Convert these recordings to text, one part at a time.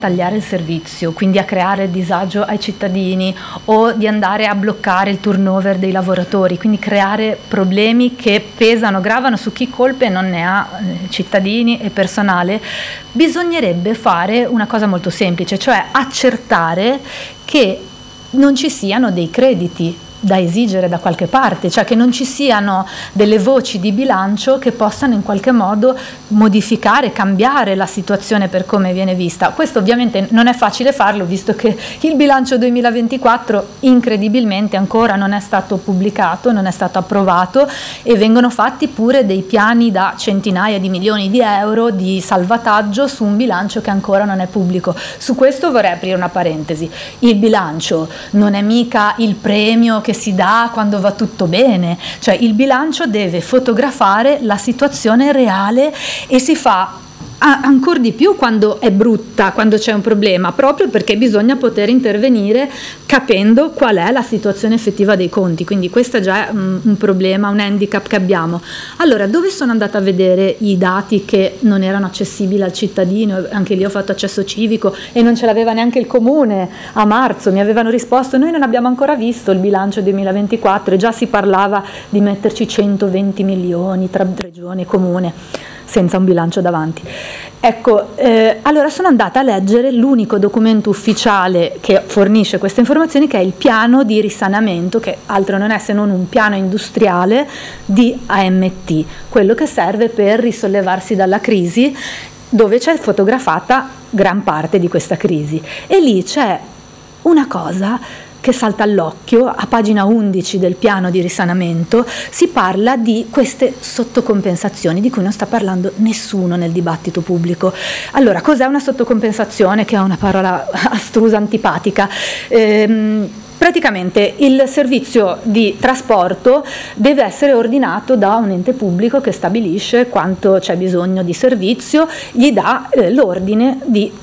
tagliare il servizio, quindi a creare disagio ai cittadini o di andare a bloccare il turnover dei lavoratori, quindi creare problemi che pesano, gravano su chi colpe non ne ha, cittadini e personale, bisognerebbe fare una cosa molto semplice, cioè accertare che non ci siano dei crediti da esigere da qualche parte, cioè che non ci siano delle voci di bilancio che possano in qualche modo modificare, cambiare la situazione per come viene vista. Questo ovviamente non è facile farlo, visto che il bilancio 2024 incredibilmente ancora non è stato pubblicato, non è stato approvato e vengono fatti pure dei piani da centinaia di milioni di euro di salvataggio su un bilancio che ancora non è pubblico. Su questo vorrei aprire una parentesi. Il bilancio non è mica il premio che si dà quando va tutto bene, cioè il bilancio deve fotografare la situazione reale e si fa ancora di più quando è brutta, quando c'è un problema, proprio perché bisogna poter intervenire capendo qual è la situazione effettiva dei conti, quindi questo è già un problema, un handicap che abbiamo. Allora, dove sono andata a vedere i dati che non erano accessibili al cittadino? Anche lì ho fatto accesso civico e non ce l'aveva neanche il comune. A marzo mi avevano risposto: noi non abbiamo ancora visto il bilancio 2024 e già si parlava di metterci 120 milioni tra regione e comune senza un bilancio davanti. Ecco, allora sono andata a leggere l'unico documento ufficiale che fornisce queste informazioni, che è il piano di risanamento, che altro non è se non un piano industriale di AMT, quello che serve per risollevarsi dalla crisi, dove c'è fotografata gran parte di questa crisi. E lì c'è una cosa che salta all'occhio. A pagina 11 del piano di risanamento si parla di queste sottocompensazioni di cui non sta parlando nessuno nel dibattito pubblico. Allora, cos'è una sottocompensazione, che è una parola astrusa, antipatica? Praticamente il servizio di trasporto deve essere ordinato da un ente pubblico che stabilisce quanto c'è bisogno di servizio, gli dà l'ordine di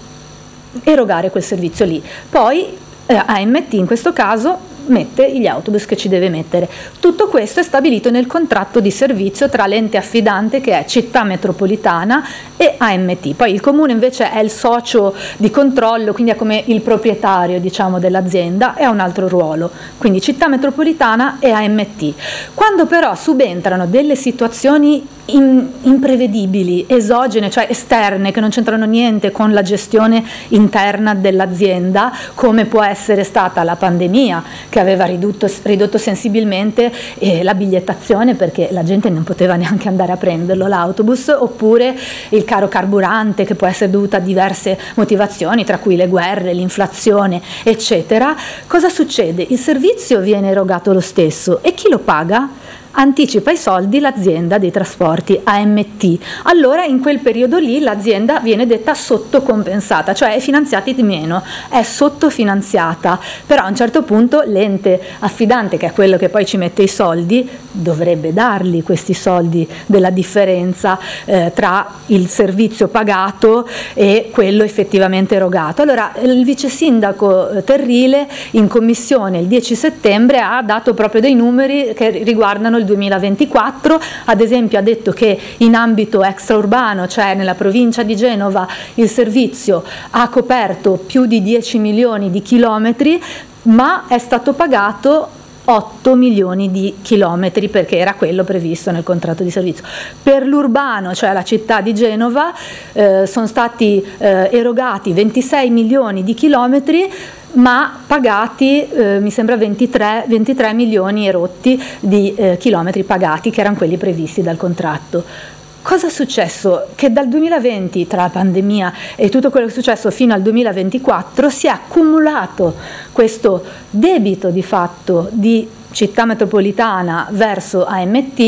erogare quel servizio lì. Poi AMT in questo caso mette gli autobus che ci deve mettere. Tutto questo è stabilito nel contratto di servizio tra l'ente affidante, che è Città Metropolitana, e AMT. Poi il comune invece è il socio di controllo, quindi è come il proprietario, diciamo, dell'azienda, e ha un altro ruolo. Quindi Città Metropolitana e AMT. Quando però subentrano delle situazioni imprevedibili, esogene, cioè esterne, che non c'entrano niente con la gestione interna dell'azienda, come può essere stata la pandemia, che aveva ridotto sensibilmente la bigliettazione perché la gente non poteva neanche andare a prenderlo l'autobus, oppure il caro carburante, che può essere dovuto a diverse motivazioni, tra cui le guerre, l'inflazione, eccetera. Cosa succede? Il servizio viene erogato lo stesso e chi lo paga? Anticipa i soldi l'azienda dei trasporti, AMT. Allora in quel periodo lì l'azienda viene detta sottocompensata, cioè è finanziata di meno, è sottofinanziata, però a un certo punto l'ente affidante, che è quello che poi ci mette i soldi, dovrebbe darli questi soldi della differenza tra il servizio pagato e quello effettivamente erogato. Allora il vice sindaco Terrile in commissione il 10 settembre ha dato proprio dei numeri che riguardano il 2024, ad esempio ha detto che in ambito extraurbano, cioè nella provincia di Genova, il servizio ha coperto più di 10 milioni di chilometri, ma è stato pagato 8 milioni di chilometri perché era quello previsto nel contratto di servizio. Per l'urbano, cioè la città di Genova, sono stati erogati 26 milioni di chilometri, ma pagati mi sembra 23 milioni e rotti di chilometri pagati, che erano quelli previsti dal contratto. Cosa è successo? Che dal 2020, tra la pandemia e tutto quello che è successo fino al 2024, si è accumulato questo debito di fatto di Città Metropolitana verso AMT,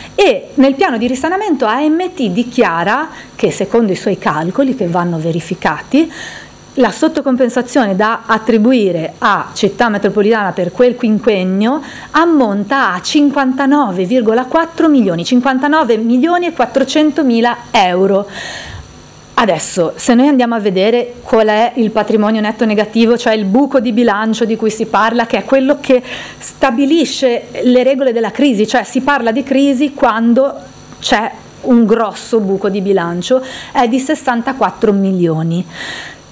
e nel piano di risanamento AMT dichiara che, secondo i suoi calcoli, che vanno verificati, la sottocompensazione da attribuire a Città Metropolitana per quel quinquennio ammonta a 59,4 milioni, 59 milioni e 400 mila euro. Adesso, se noi andiamo a vedere qual è il patrimonio netto negativo, cioè il buco di bilancio di cui si parla, che è quello che stabilisce le regole della crisi, cioè si parla di crisi quando c'è un grosso buco di bilancio, è di 64 milioni.